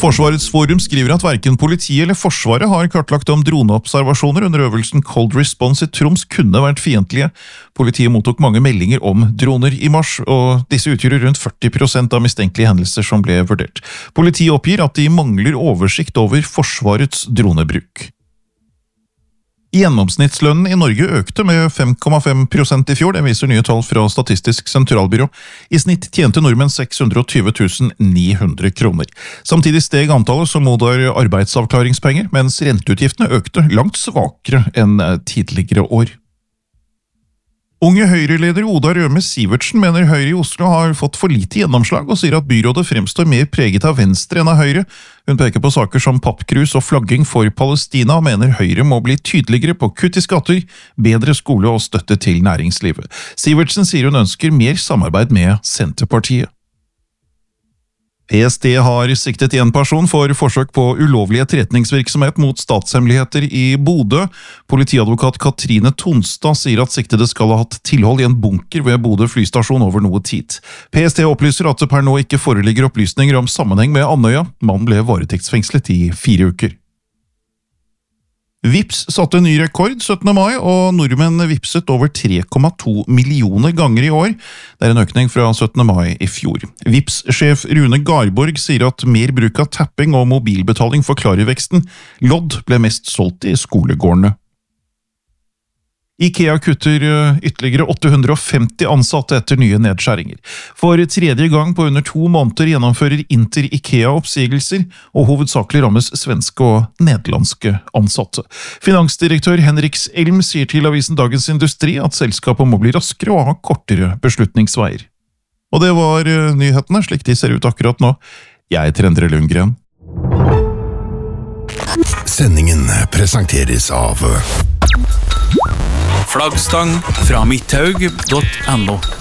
Forsvarets forum skriver at hverken politiet eller Forsvaret har kartlagt om droneobservasjoner under øvelsen Cold Response i Troms kunne vært fiendtlige. Politiet mottok mange meldinger om droner i mars, og disse utgjør rundt 40% av mistenkelige hendelser som ble vurdert. Politiet oppgir at de mangler oversikt over Forsvarets dronebruk. Gjennomsnittslønnen i Norge økte med 5,5% i fjor, det viser nye tall fra Statistisk sentralbyrå. I snitt tjente nordmenn 620 900 kroner. Samtidig steg antallet som mottar arbeidsavklaringspenger, mens renteutgiftene økte langt svakere enn tidligere år. Unge Høyre-leder Oda Røme Sivertsen mener Høyre i Oslo har fått for lite gjennomslag og sier at byrådet fremstår mer preget av Venstre enn av Høyre. Hun peker på saker som pappkrus og flagging for Palestina og mener Høyre må bli tydeligere på kutt i skatter, bedre skole og støtte til næringslivet. Sivertsen sier hun ønsker mer samarbeid med Senterpartiet. PST har siktet en person for forsøk på ulovlig etterretningsvirksomhet mot statshemmeligheter i Bodø. Politiadvokat Katrine Tonstad sier at siktede skal ha hatt tilhold i en bunker ved Bodø flystasjon over noe tid. PST opplyser at det per nå ikke foreligger opplysninger om sammenheng med Andøya. Mannen ble varetektsfengslet i 4 uker. Vipps satte ny rekord 17. mai, og nordmenn vipset over 3,2 millioner ganger i år. Det er en økning fra 17. mai i fjor. Vipps-sjef Rune Garborg sier at mer bruk av tapping og mobilbetaling forklarer veksten. Lodd ble mest solgt i skolegårdene. IKEA kutter ytterligere 850 ansatte etter nye nedskjæringer. For tredje gang på under 2 måneder gjennomfører Inter IKEA oppsigelser, og hovedsakelig rammes svenske og nederlandske ansatte. Finansdirektør Henriks Elm sier til avisen Dagens Industri at selskapet må bli raskere og ha kortere beslutningsveier. Og det var nyhetene, slik de ser ut akkurat nå. Jeg heter Endre Lundgren. Sendingen presenteres av Flaggstang fra midthaug.no